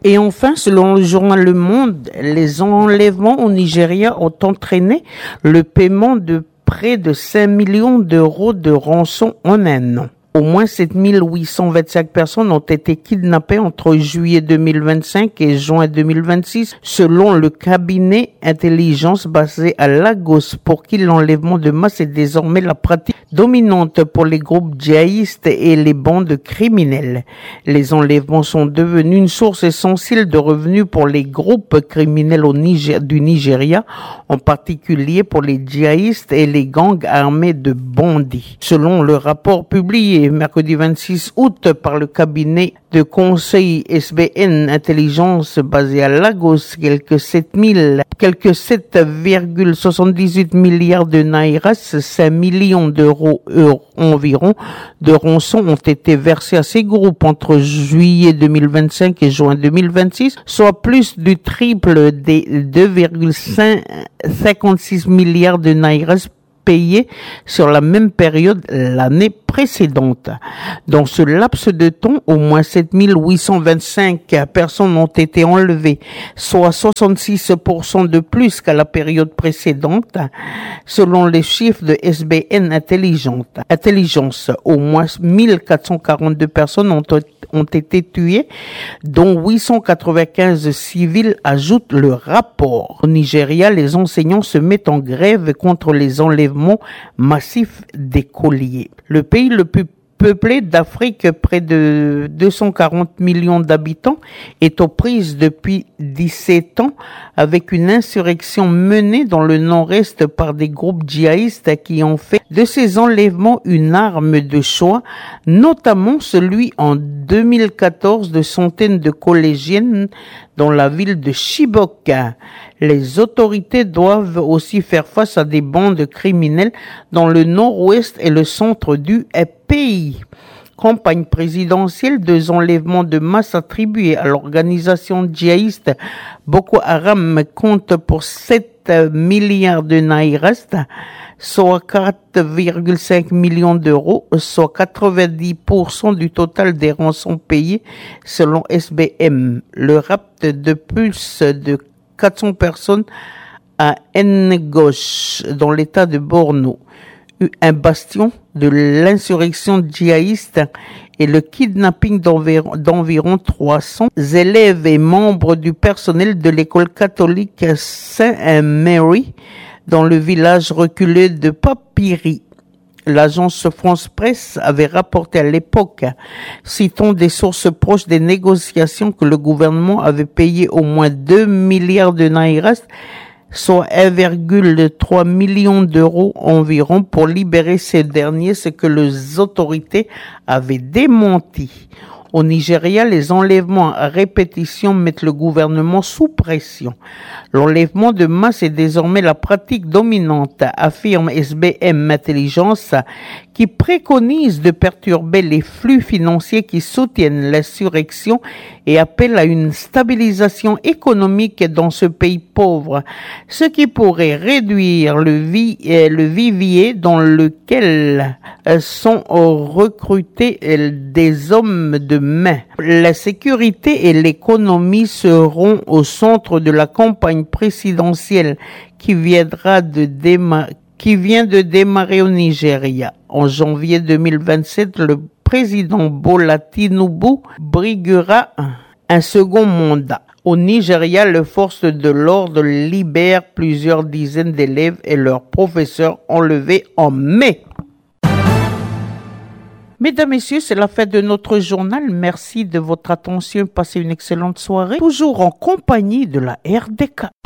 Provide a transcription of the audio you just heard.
Et enfin, selon le journal Le Monde, les enlèvements au Nigeria ont entraîné le paiement de près de 5 millions d'euros de rançon en un an. Au moins 7825 personnes ont été kidnappées entre juillet 2025 et juin 2026, selon le cabinet intelligence basé à Lagos, pour qui l'enlèvement de masse est désormais la pratique dominante pour les groupes djihadistes et les bandes criminelles. Les enlèvements sont devenus une source essentielle de revenus pour les groupes criminels du Nigeria, en particulier pour les djihadistes et les gangs armés de bandits. Selon le rapport publié mercredi 26 août par le cabinet de conseil SBN Intelligence basé à Lagos, quelques 7,78 milliards de naira, 5 millions d'euros environ de rançon ont été versés à ces groupes entre juillet 2025 et juin 2026, soit plus du triple des 2,56 milliards de naira payés sur la même période l'année précédente. Dans ce laps de temps, au moins 7825 personnes ont été enlevées, soit 66% de plus qu'à la période précédente, selon les chiffres de SBN Intelligence. Au moins 1442 personnes ont été tuées, dont 895 civils, ajoute le rapport. Au Nigeria, les enseignants se mettent en grève contre les enlèvements massifs d'écoliers. Le pays le plus peuplé d'Afrique, près de 240 millions d'habitants, est aux prises depuis 17 ans avec une insurrection menée dans le nord-est par des groupes djihadistes qui ont fait de ces enlèvements une arme de choix, notamment celui en 2014 de centaines de collégiennes dans la ville de Chibok. Les autorités doivent aussi faire face à des bandes criminelles dans le nord-ouest et le centre du pays. Campagne présidentielle, 2 enlèvements de masse attribués à l'organisation djihadiste Boko Haram compte pour 7 milliards de naira, soit 4,5 millions d'euros, soit 90% du total des rançons payées selon SBM. Le rapt de plus de 400 personnes à Ngosh, dans l'état de Borno, un bastion de l'insurrection djihadiste, et le kidnapping d'environ 300 élèves et membres du personnel de l'école catholique Saint-Mary dans le village reculé de Papiri. L'agence France Presse avait rapporté à l'époque, citant des sources proches des négociations, que le gouvernement avait payé au moins 2 milliards de naira, soit 1,3 million d'euros environ, pour libérer ces derniers, ce que les autorités avaient démenti. Au Nigeria, les enlèvements à répétition mettent le gouvernement sous pression. L'enlèvement de masse est désormais la pratique dominante, affirme SBM Intelligence, qui préconise de perturber les flux financiers qui soutiennent l'insurrection et appelle à une stabilisation économique dans ce pays pauvre, ce qui pourrait réduire le vivier dans lequel sont recrutés des hommes de main. La sécurité et l'économie seront au centre de la campagne présidentielle qui vient de démarrer au Nigeria. En janvier 2027, le président Bola Tinubu briguera un second mandat. Au Nigeria, les forces de l'ordre libèrent plusieurs dizaines d'élèves et leurs professeurs enlevés en mai. Mesdames, Messieurs, c'est la fin de notre journal. Merci de votre attention. Passez une excellente soirée, toujours en compagnie de la RDK.